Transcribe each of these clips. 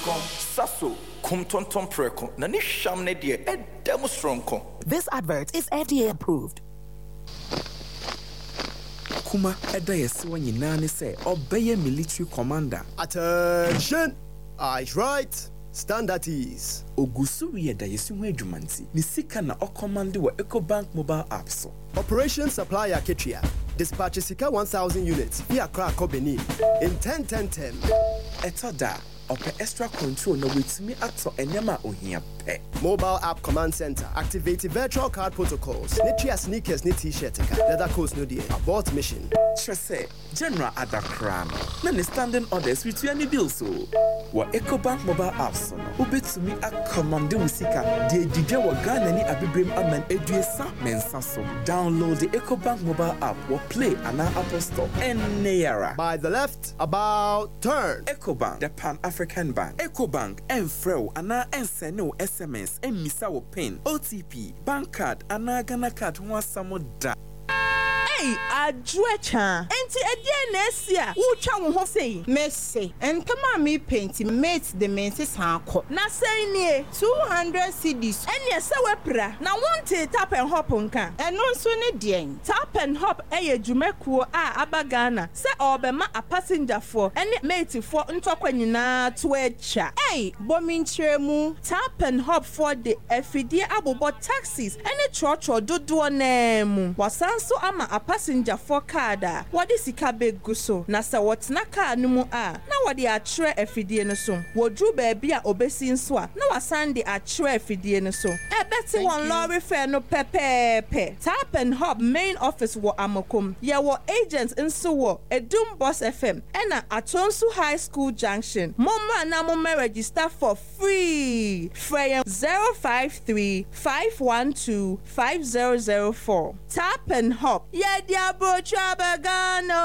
Precon, Sasso, Kumtonton Precon, Nanisham Nedia, and Demostronco. This advert is FDA approved. Kuma edayesi wa nyina ne se obeye military commander. Attention! Eyes right. Stand at ease. Ogusuri edayesi ho adwumanti. Ni sika na ocommand wa EcoBank mobile app so. Operation Supplier Ketria. Dispatch Sika 1,000 units via Krakow Benin in 10-10-10. Etada ope extra control na wetimi ato enyama ohia pe. Mobile app command center activate virtual card protocols. Nitria sneakers ni t-shirt leather coats no die abort mission. Trese General Adakran na ne standing orders with any bill so. Wa EcoBank mobile apps no ubetumi command usika de didwa wa Ghana ni abibrem aman eduesa mensa so. Download the EcoBank mobile app or play an Apple Store and Nayara. By the left, about turn. EcoBank, the Pan-African Bank. EcoBank, Enfreo, Ana Enseno SMS, Emisa wo PIN, OTP, bank card, Ana Ghana card, Samo da. Hey, Adwecha. Enti edie nesia. Ucha wo ho sei. Messi. And come on me paint mate the menses hanko. Na sei nie 200 cedis. Enya se wepra. Na wonte tap and hop nka. Eno nso ne dien. Tap and hop eye dwumekuo a abagana. Se obema a passenger for ene mate for ntokwa nyina to echa. Hey, bominchiremu. Tap and hop for the efidie abobo taxis. Ene chocho dodo nemu. Wasanso ama passenger for kada wadi sika beguso na sa wotna car no mu a na wadi atwere afidie no so wodru baabi a obesi nso a na wasande atwere afidie no so ebeti won lorry fare no pepepe. Tap and Hop main office wo Amokom ye wo agents nso wo Edum Boss FM ena Atonsu High School Junction momma na momma register for free free 053-512-5004. Tap and Hop Diablo Chabagano.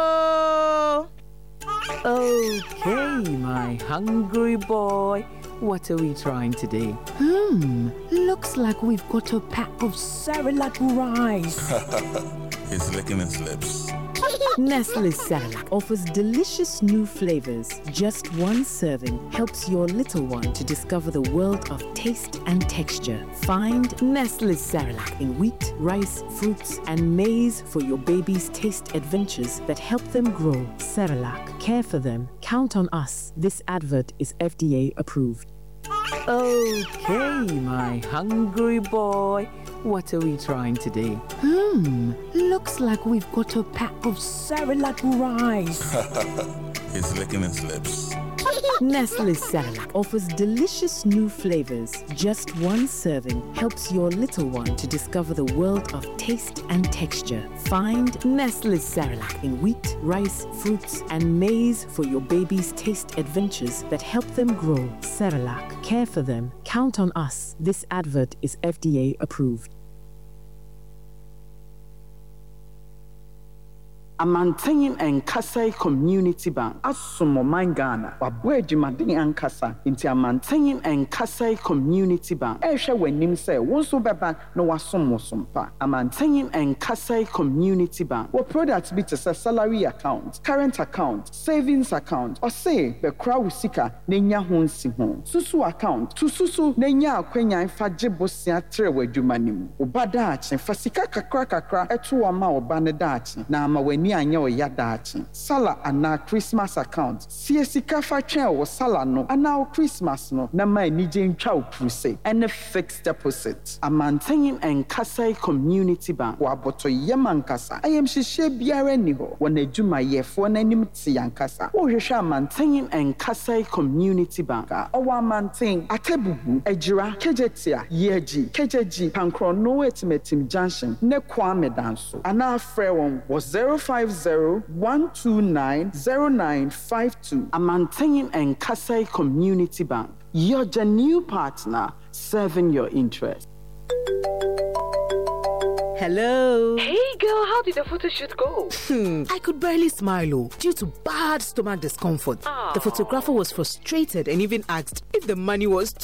Okay, my hungry boy. What are we trying today? Looks like we've got a pack of Cerelac rice. He's licking his lips. Nestle Cerelac offers delicious new flavors. Just one serving helps your little one to discover the world of taste and texture. Find Nestle Cerelac in wheat, rice, fruits, and maize for your baby's taste adventures that help them grow. Cerelac, care for them. Count on us. This advert is FDA approved. Okay, my hungry boy. What are we trying today? Looks like we've got a pack of Cerelac rice. He's licking his lips. Nestle Cerelac offers delicious new flavors. Just one serving helps your little one to discover the world of taste and texture. Find Nestle Cerelac in wheat, rice, fruits, and maize for your baby's taste adventures that help them grow. Cerelac, care for them. Count on us. This advert is FDA approved. Amantengin and Kasai Community Bank. Asumo Mangana. Wabwe Jimadini and Kasa. Inti Amantengin and Kasai Community Bank. Esha when nim say, Wonso beba no wasomo sumpa. Amantengin and Kasai Community Bank. What products be to salary account, current account, savings account, or say, the crowd sika, nenya hon si hon. Susu account, to susu, nenya kwenya fajibosia trewe jumanim. Ubadachi, fasika kakra, etu ama obanedachi. Na ama weni anya o yadachi. Sala ana Christmas account. Siesika fa chen o sala no. Ana o Christmas no. Na ma nije ntwa o puse. And fixed deposit. Amantengin and Kasai Community Bank. Waboto yemankasa. Ayem shishe biare ni ho. Wane juma yefo na nimti yankasa. O hwehwe Amantengin and Kasai Community Bank. Owa Amanteng atebubu ejira kejetia yeji kejeji pankro no etimetim junction ne kwame danso. Ana afre won was 050-129-0952. Amantengin and Kasai Community Bank. You're the new partner serving your interests. Hello. Hey girl, how did the photo shoot go? I could barely smile due to bad stomach discomfort. The photographer was frustrated and even asked if the money was